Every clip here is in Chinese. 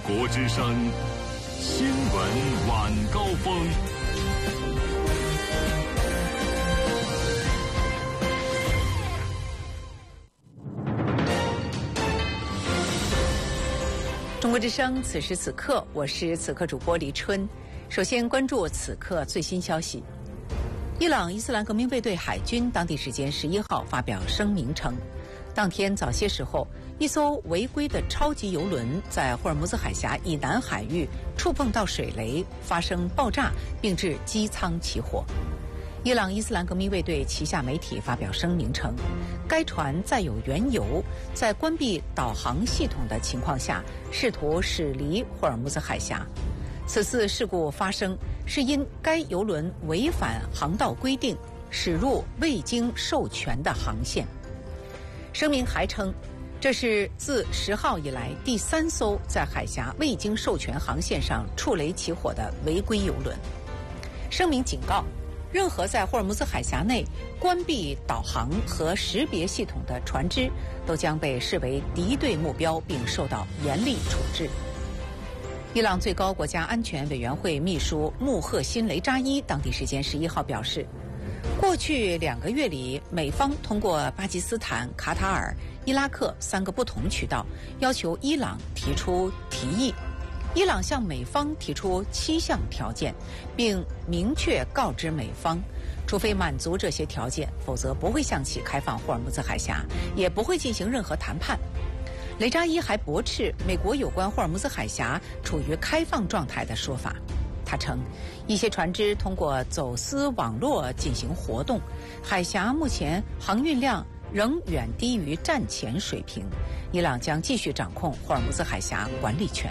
国之声新闻晚高峰。 中国之声，此时此刻，我是此刻主播李春。首先关注此刻最新消息。伊朗伊斯兰革命卫队海军当地时间11号发表声明称，当天早些时候，一艘违规的超级油轮在霍尔木兹海峡以南海域触碰到水雷，发生爆炸，并致机舱起火。伊朗伊斯兰革命卫队旗下媒体发表声明称，该船载有原油，在关闭导航系统的情况下，试图驶离霍尔木兹海峡。此次事故发生是因该油轮违反航道规定，驶入未经授权的航线。声明还称，这是自10号以来第3艘在海峡未经授权航线上触雷起火的违规油轮。声明警告，任何在霍尔木兹海峡内关闭导航和识别系统的船只，都将被视为敌对目标，并受到严厉处置。伊朗最高国家安全委员会秘书穆赫辛·雷扎伊当地时间11号表示，过去2个月里，美方通过巴基斯坦、卡塔尔、伊拉克3个不同渠道，要求伊朗提出提议。伊朗向美方提出7项条件，并明确告知美方，除非满足这些条件，否则不会向其开放霍尔木兹海峡，也不会进行任何谈判。雷扎伊还驳斥美国有关霍尔木兹海峡处于开放状态的说法。他称，一些船只通过走私网络进行活动，海峡目前航运量仍远低于战前水平。伊朗将继续掌控霍尔木兹海峡管理权。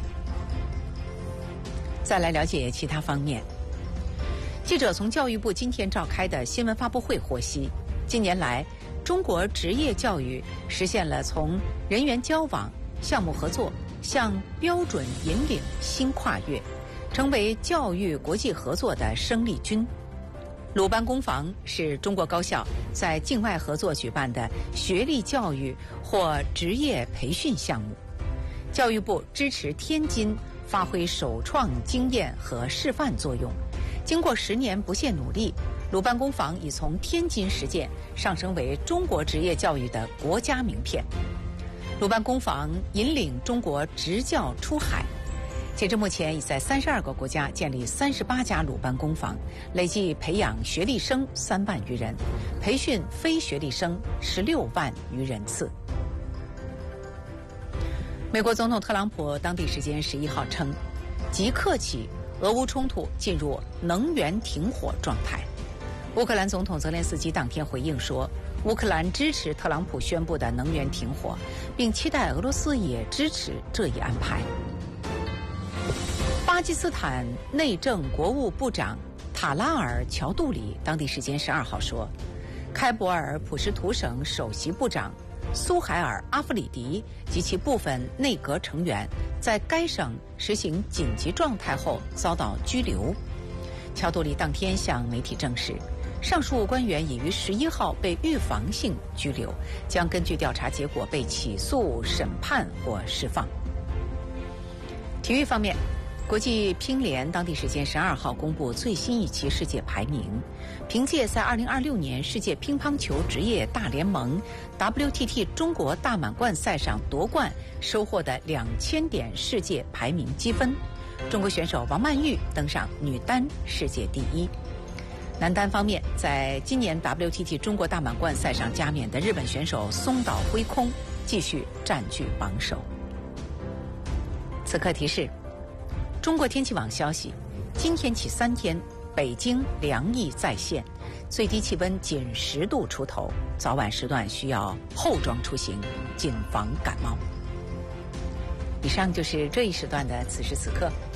再来了解其他方面。记者从教育部今天召开的新闻发布会获悉，近年来中国职业教育实现了从人员交往、项目合作向标准引领新跨越，成为教育国际合作的生力军。鲁班工房是中国高校在境外合作举办的学历教育或职业培训项目。教育部支持天津发挥首创经验和示范作用。经过10年不懈努力，鲁班工房已从天津实践上升为中国职业教育的国家名片。鲁班工房引领中国职教出海，截至目前已在32个国家建立38家鲁班工房，累计培养学历生3万余人，培训非学历生16万余人次。美国总统特朗普当地时间11号称，即刻起俄乌冲突进入能源停火状态。乌克兰总统泽连斯基当天回应说，乌克兰支持特朗普宣布的能源停火，并期待俄罗斯也支持这一安排。巴基斯坦内政国务部长塔拉尔·乔杜里当地时间12号说，开伯尔普什图省首席部长苏海尔·阿夫里迪及其部分内阁成员在该省实行紧急状态后遭到拘留。乔杜里当天向媒体证实，上述官员已于11号被预防性拘留，将根据调查结果被起诉、审判或释放。体育方面，国际乒联当地时间12号公布最新一期世界排名，凭借在2026年世界乒乓球职业大联盟 WTT 中国大满贯赛上夺冠收获的2000点世界排名积分，中国选手王曼玉登上女单世界第1。男单方面，在今年 WTT 中国大满贯赛上加冕的日本选手松岛辉空继续占据榜首。此刻提示，中国天气网消息，今天起3天，北京凉意再现，最低气温仅10度出头，早晚时段需要厚装出行，谨防感冒。以上就是这一时段的此时此刻。